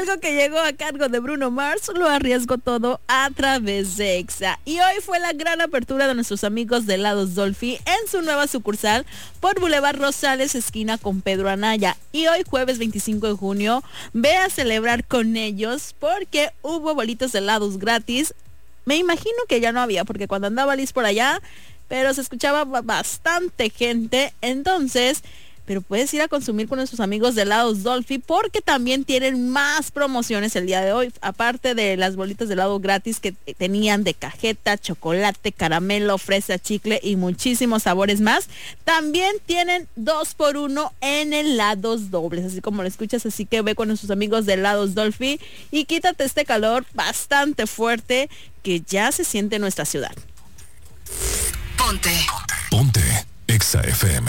algo que llegó a cargo de Bruno Mars, Lo Arriesgo Todo a través de Exa. Y hoy fue la gran apertura de nuestros amigos de Helados Dolphy en su nueva sucursal por Boulevard Rosales, esquina con Pedro Anaya. Y hoy jueves 25 de junio, ve a celebrar con ellos porque hubo bolitos de helados gratis. Me imagino que ya no había, porque cuando andaba Liz por allá, pero se escuchaba bastante gente. Entonces, pero puedes ir a consumir con nuestros amigos de Helados Dolphy porque también tienen más promociones el día de hoy. Aparte de las bolitas de helado gratis que tenían de cajeta, chocolate, caramelo, fresa, chicle y muchísimos sabores más, también tienen 2x1 en helados dobles, así como lo escuchas. Así que ve con nuestros amigos de Helados Dolphy y quítate este calor bastante fuerte que ya se siente en nuestra ciudad. Ponte Exa FM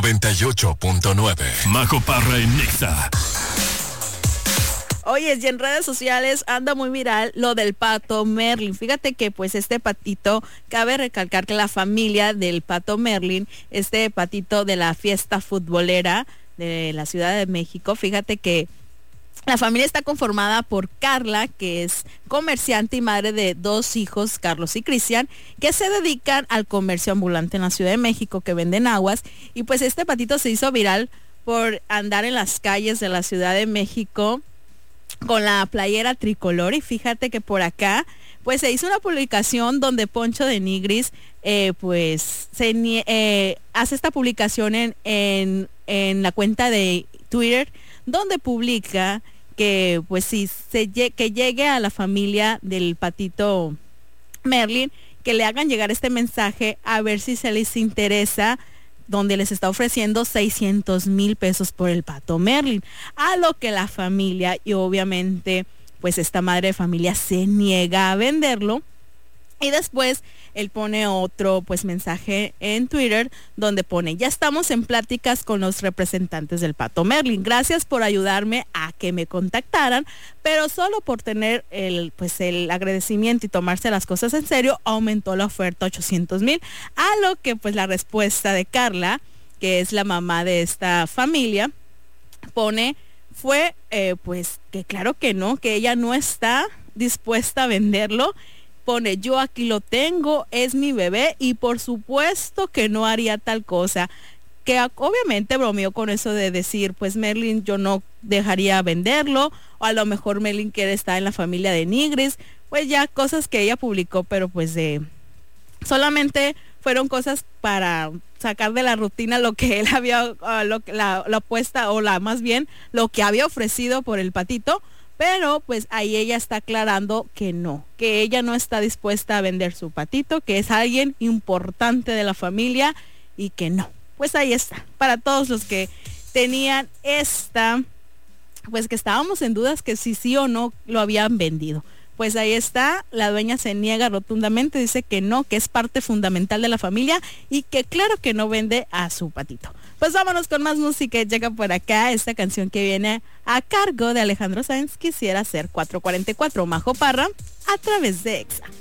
98.9. Majo Parra en Exa. Oye, y en redes sociales anda muy viral lo del pato Merlin. Fíjate que pues este patito, cabe recalcar que la familia del pato Merlin, este patito de la fiesta futbolera de la Ciudad de México, fíjate que la familia está conformada por Carla, que es comerciante y madre de 2 hijos, Carlos y Cristian, que se dedican al comercio ambulante en la Ciudad de México, que venden aguas. Y pues este patito se hizo viral por andar en las calles de la Ciudad de México con la playera tricolor. Y fíjate que por acá pues se hizo una publicación donde Poncho de Nigris hace esta publicación en la cuenta de Twitter, donde publica que pues sí, que llegue a la familia del patito Merlin, que le hagan llegar este mensaje a ver si se les interesa, donde les está ofreciendo 600,000 pesos por el pato Merlin, a lo que la familia y obviamente pues esta madre de familia se niega a venderlo. Y después él pone otro pues mensaje en Twitter donde pone: ya estamos en pláticas con los representantes del pato Merlin. Gracias por ayudarme a que me contactaran, pero solo por tener el agradecimiento y tomarse las cosas en serio, aumentó la oferta a 800,000. A lo que pues la respuesta de Carla, que es la mamá de esta familia, pone pues que claro que no, que ella no está dispuesta a venderlo. Pone: yo aquí lo tengo, es mi bebé y por supuesto que no haría tal cosa. Que obviamente bromeó con eso de decir, pues Merlin, yo no dejaría venderlo, o a lo mejor Merlin quiere estar en la familia de Nigris. Pues ya cosas que ella publicó, pero pues solamente fueron cosas para sacar de la rutina lo que él había, la apuesta, o más bien lo que había ofrecido por el patito. Pero pues ahí ella está aclarando que no, que ella no está dispuesta a vender su patito, que es alguien importante de la familia y que no. Pues ahí está, para todos los que tenían pues que estábamos en dudas que si sí o no lo habían vendido. Pues ahí está, la dueña se niega rotundamente, dice que no, que es parte fundamental de la familia y que claro que no vende a su patito. Pues vámonos con más música. Llega por acá esta canción que viene a cargo de Alejandro Sanz, Quisiera Ser 444, Majo Parra, a través de Exa.